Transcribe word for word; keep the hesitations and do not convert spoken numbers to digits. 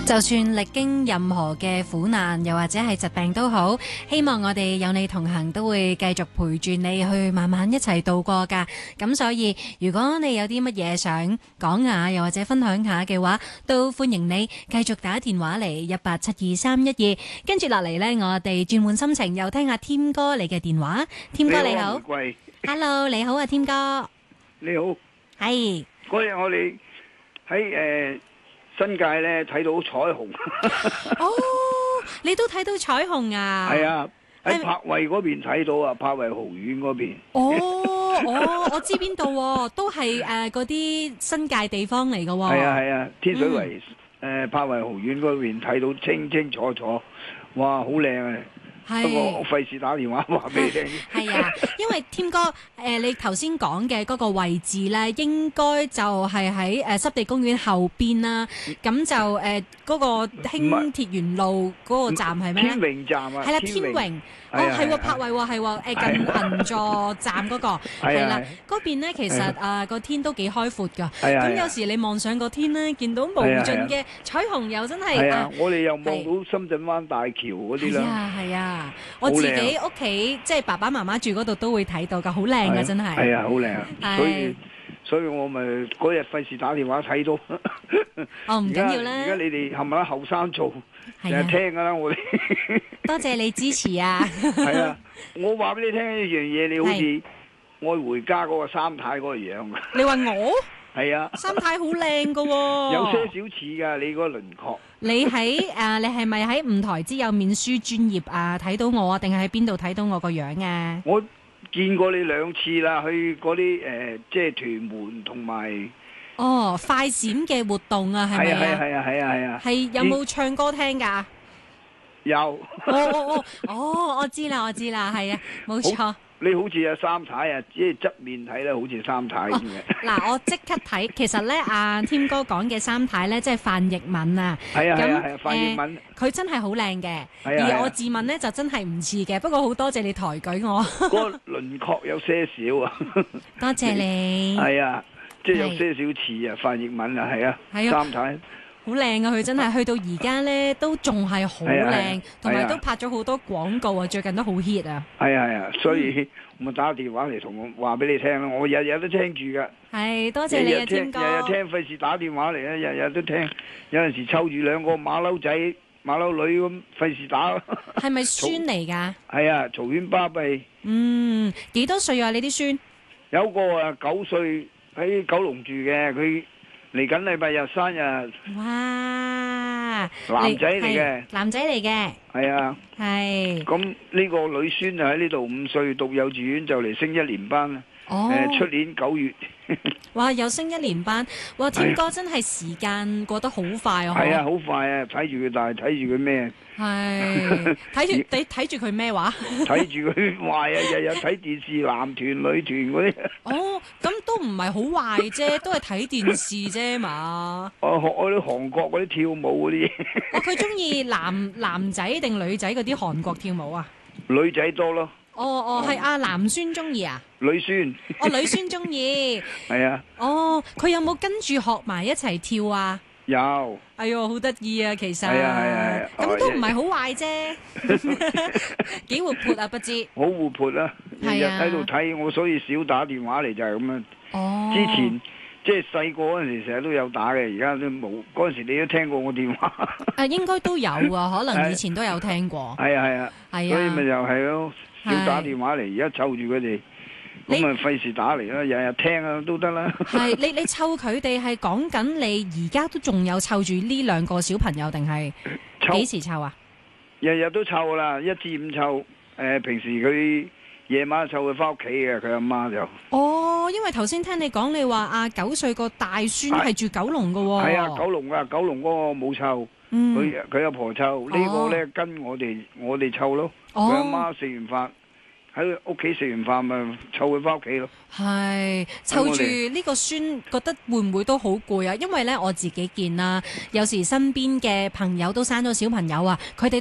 就算歷經任何嘅苦難，又或者係疾病都好，希望我哋有你同行，都會繼續陪住你去慢慢一齊度過㗎。咁所以，如果你有啲乜嘢想講下，又或者分享下嘅話，都歡迎你繼續打電話嚟一八七二三一二。跟住落嚟呢，我哋轉換心情，又聽下添哥你嘅電話。添哥你好 ，Hello 你好啊，添哥。 你好， 係嗰日我哋喺誒新界咧睇到彩虹。 哦，你都睇到彩虹啊？ 係啊，喺柏惠嗰邊睇到啊，柏惠豪苑嗰邊。 哦，哦，我知邊度喎，都係誒嗰啲新界地方嚟嘅喎。 係啊係啊，天水圍誒柏惠豪苑嗰邊睇到清清楚楚，哇，好靚啊！不過我費事打電話話俾你聽。 係啊，因為添哥誒、呃，你頭先講嘅嗰個位置咧，應該就係喺誒濕地公園後邊啦。咁就誒嗰、呃那個輕鐵沿路嗰個站係咩咧？ 天榮站啊， 係啦，天榮。哦，係喎，柏惠喎，係喎，誒近銀座站嗰個係啦，嗰邊咧其實啊個天都幾開闊㗎。咁有時你望上個天咧，見到無盡嘅彩虹，又真係係啊！我哋又望到深圳灣大橋嗰啲啦。係啊係啊， 我自己屋企即係爸爸媽媽住嗰度都會睇到㗎，好靚㗎真係。係啊，好靚。所以所以我咪嗰日費事打電話睇到。 哦，唔緊要啦。 而家你哋係咪後生做？成日聽㗎啦，我哋。 多謝你支持啊！ 係啊，我話俾你聽一樣嘢，你好似愛回家嗰個三太嗰個樣。 你話我？ 係啊， 三太好靚噶喎， 有些少似噶你個輪廓。 你喺誒、呃，你係咪喺五台之友面書專頁啊睇到我啊？定係喺邊度睇到我個樣啊？ 我見過你兩次啦，去嗰啲誒，即係屯門同埋。 哦，快閃嘅活動啊，係咪啊？ 係啊係啊係啊係啊！ 係有冇唱歌聽㗎？ 有。 哦哦哦哦，我知啦，我知啦，係啊，冇錯。 你好似阿三太啊，即係側面睇咧，好似三太咁嘅。 嗱，我即刻睇，其實咧，阿添哥講嘅三太咧，即係范奕敏啊。 係啊係啊係啊，范奕敏。 佢真係好靚嘅，而我自問咧就真係唔似嘅。不過好多謝你抬舉我。 個輪廓有些少啊。 多謝你。 係啊，即係有些少似啊，范奕敏啊，係啊，三太。 好靚啊！佢真係去到而家咧，都仲係好靚，同埋都拍咗好多廣告啊！最近都好 hit 啊！ 係啊係啊，所以我咪打電話嚟同我話俾你聽咯。我日日都聽住噶。 係多謝你啊，添哥。 日日聽，費事打電話嚟啊！日日都聽，有陣時湊住兩個馬騮仔、馬騮女咁，費事打。 係咪孫嚟噶？ 係啊，嘈喧巴閉。 嗯，幾多歲啊？你啲孫？ 有個啊九歲喺九龍住嘅，佢。嚟緊禮拜日生日， 哇！ 男仔嚟嘅， 男仔嚟嘅， 係啊， 係。 咁呢個女孫就喺呢度五歲讀幼稚園，就嚟升一年班啦。 哦， 誒，出年九月。 哇！又升一年班，哇！添哥真係時間過得好快啊！ 係啊，好快啊！睇住佢大，睇住佢咩？ 係睇住你睇住佢咩話？ 睇住佢壞啊！日日睇電視，男團、女團嗰啲。 哦，咁都唔係好壞啫，都係睇電視啫嘛。 我學嗰啲韓國嗰啲跳舞嗰啲。 哦，佢中意男男仔定女仔嗰啲韓國跳舞啊？ 女仔多咯。 哦哦，係阿男孫中意啊？ 女孫。 哦，女孫中意。 係啊。 哦，佢有冇跟住學埋一齊跳啊？ 有。 哎喲，好得意啊！其實。 係啊係啊。 咁都唔係好壞啫，幾活潑啊！不知。 好活潑啊！日日喺度睇我，所以少打電話嚟就係咁樣。 哦。 之前即係細個嗰陣時，成日都有打嘅，而家都冇。嗰陣時你都聽過我電話。 啊，應該都有啊，可能以前都有聽過。 係啊係啊。係啊。所以咪就係咯。少打電話嚟，而家湊住佢哋，咁咪費事打嚟啦，日日聽啊都得啦。 係你你湊佢哋係講緊你而家都仲有湊住呢兩個小朋友，定係幾時湊啊？ 日日都湊啦，一至五湊。誒、呃，平時佢夜晚湊佢翻屋企嘅，佢阿媽就。哦， 因為頭先聽你講，你話啊九歲個大孫係住九龍噶喎。 係啊，九龍啊，九龍嗰個冇湊，佢佢阿婆湊，呢個咧跟我哋我哋湊咯。佢阿媽食完飯喺屋企食完飯咪湊佢翻屋企咯。 係湊住呢個孫，覺得會唔會都好攰啊？因為咧我自己見啦，有時身邊嘅朋友都生咗小朋友啊，佢哋